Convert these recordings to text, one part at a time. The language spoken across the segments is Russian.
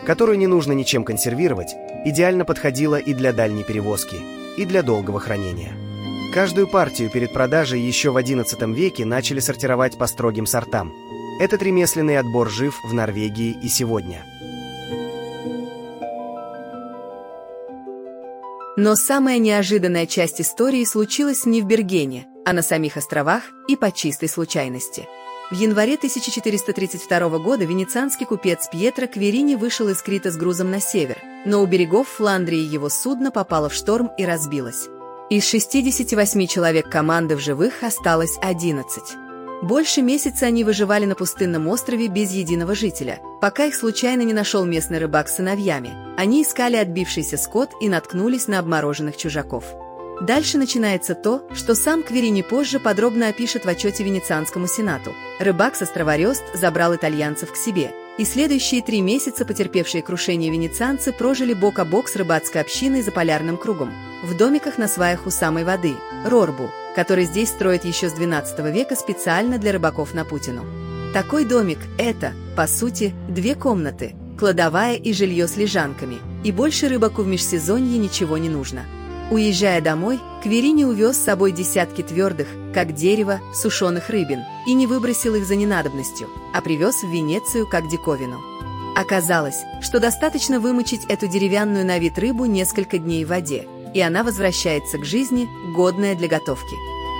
которую не нужно ничем консервировать, идеально подходила и для дальней перевозки, и для долгого хранения. Каждую партию перед продажей еще в XI веке начали сортировать по строгим сортам. Этот ремесленный отбор жив в Норвегии и сегодня. Но самая неожиданная часть истории случилась не в Бергене, а на самих островах и по чистой случайности. В январе 1432 года венецианский купец Пьетро Кверини вышел из Крита с грузом на север, но у берегов Фландрии его судно попало в шторм и разбилось. Из 68 человек команды в живых осталось 11. Больше месяца они выживали на пустынном острове без единого жителя, пока их случайно не нашел местный рыбак с сыновьями. Они искали отбившийся скот и наткнулись на обмороженных чужаков. Дальше начинается то, что сам Кверини позже подробно опишет в отчете Венецианскому сенату. Рыбак с острова Рёст забрал итальянцев к себе, и следующие 3 месяца потерпевшие крушение венецианцы прожили бок о бок с рыбацкой общиной за полярным кругом, в домиках на сваях у самой воды, Рорбу, который здесь строят еще с XII века специально для рыбаков на Путину. Такой домик – это, по сути, 2 комнаты, кладовая и жилье с лежанками, и больше рыбаку в межсезонье ничего не нужно. Уезжая домой, Кверини увез с собой десятки твердых, как дерево, сушеных рыбин, и не выбросил их за ненадобностью, а привез в Венецию как диковину. Оказалось, что достаточно вымочить эту деревянную на вид рыбу несколько дней в воде, и она возвращается к жизни, годная для готовки.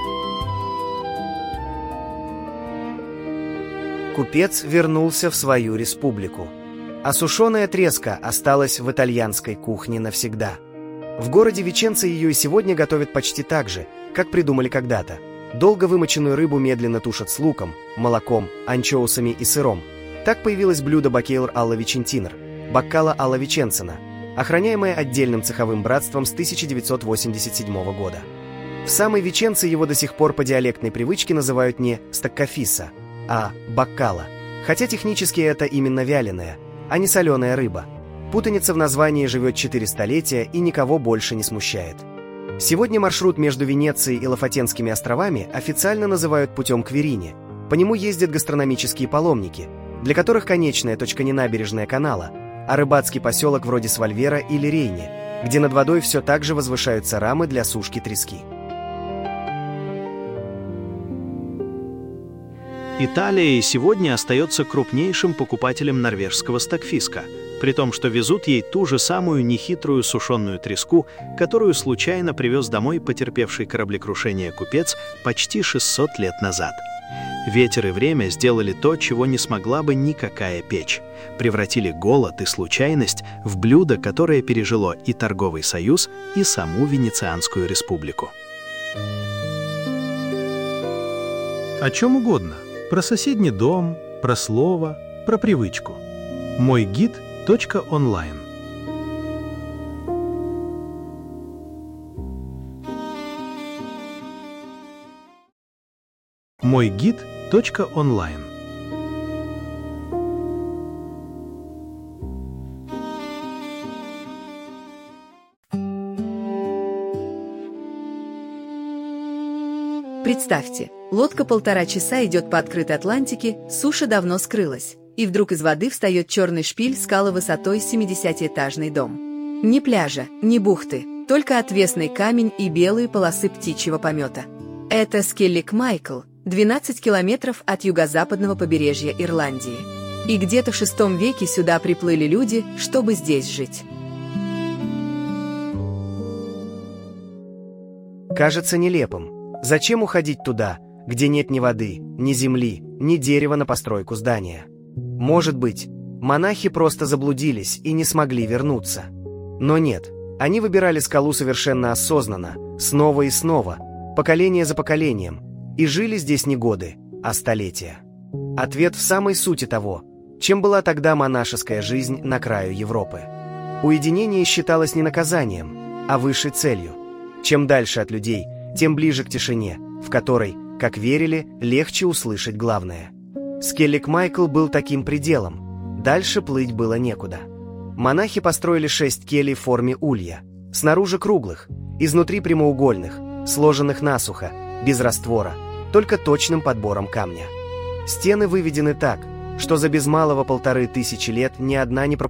Купец вернулся в свою республику, а сушеная треска осталась в итальянской кухне навсегда. В городе Веченца ее и сегодня готовят почти так же, как придумали когда-то. Долго вымоченную рыбу медленно тушат с луком, молоком, анчоусами и сыром. Так появилось блюдо Бакейлор алла Вечентинер, Баккала алла Веченцена, охраняемое отдельным цеховым братством с 1987 года. В самой Веченце его до сих пор по диалектной привычке называют не стаккафисса, а баккала, хотя технически это именно вяленая, а не соленая рыба. Путаница в названии живет 4 столетия и никого больше не смущает. Сегодня маршрут между Венецией и Лафатенскими островами официально называют путем Кверини. По нему ездят гастрономические паломники, для которых конечная точка не набережная канала, а рыбацкий поселок вроде Свальвера или Рейни, где над водой все так же возвышаются рамы для сушки трески. Италия и сегодня остается крупнейшим покупателем норвежского стокфиска, при том, что везут ей ту же самую нехитрую сушеную треску, которую случайно привез домой потерпевший кораблекрушение купец почти 600 лет назад. Ветер и время сделали то, чего не смогла бы никакая печь. Превратили голод и случайность в блюдо, которое пережило и торговый союз, и саму Венецианскую республику. О чем угодно. Про соседний дом, про слово, про привычку. Мойгид.онлайн. Мойгид.онлайн. Представьте, лодка 1,5 часа идет по открытой Атлантике, суша давно скрылась, и вдруг из воды встает черный шпиль скалы высотой 70-этажный дом. Ни пляжа, ни бухты, только отвесный камень и белые полосы птичьего помета. Это Скеллиг Майкл, 12 километров от юго-западного побережья Ирландии. И где-то в VI веке сюда приплыли люди, чтобы здесь жить. Кажется нелепым. Зачем уходить туда, где нет ни воды, ни земли, ни дерева на постройку здания? Может быть, монахи просто заблудились и не смогли вернуться. Но нет, они выбирали скалу совершенно осознанно, снова и снова, поколение за поколением, и жили здесь не годы, а столетия. Ответ в самой сути того, чем была тогда монашеская жизнь на краю Европы. Уединение считалось не наказанием, а высшей целью. Чем дальше от людей, тем ближе к тишине, в которой, как верили, легче услышать главное. Скеллиг Майкл был таким пределом, дальше плыть было некуда. Монахи построили 6 келей в форме улья, снаружи круглых, изнутри прямоугольных, сложенных насухо, без раствора, только точным подбором камня. Стены выведены так, что за без малого 1500 лет ни одна не пропустила